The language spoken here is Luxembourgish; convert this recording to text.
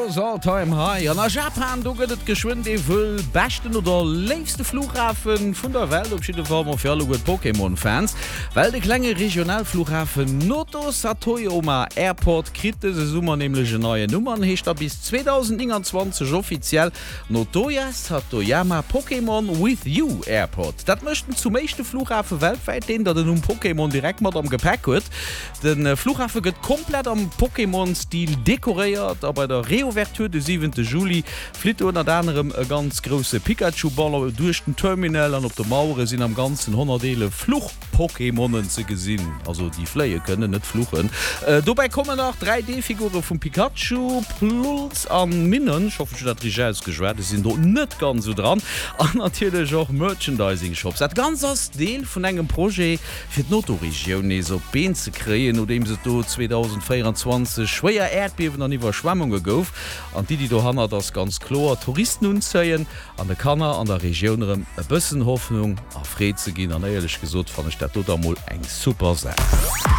Time high. An Japan do gëtt geschwind e vull bechten oder leefste Flughafen vun der Welt op Form fir alle gut Pokémon-Fans, weil de klenge Regionalflughafen Noto Satoyama Airport kritte se Summer nämlichlege neue Nummern hecht er bis 2020 offiziell Notoya Satoyama Pokémon with You Airport. Dat möchten zum mechte Flughafen weltweit den dat den Pokémon direkt mat am Gepäck huet. Den Flughafen gëtt komplett am Pokémon-Stil dekoriert, aber bei der Reoverture de 7. Juli flit unter anderem e ganz grosse Pikachu-Baller durch den Terminal an op der Mauure sind am ganzen 100 Deele Fluch-Pokémonen ze gesinn. Also die Fleie können net fluchen. Dabei kommen nach 3D-Figuren vom Pikachu, Plus an Minnen. Ich hoffe, dat geschwert sind dort net ganz so dran. An natürlich auch Merchandising-Shops. Dat ganz als Deel von engem Projekt fir Notoregion so Ben zu kreen, oder dem se 2024 schwer Erdbeben an Überschwemmungen gouf. An die do hanner das ganz klar Touristen unzeien an der Kanner an der Regionerem e bëssen Hoffnung afré ze gin an eierlich gesot van der Stadt oder eng super Sache.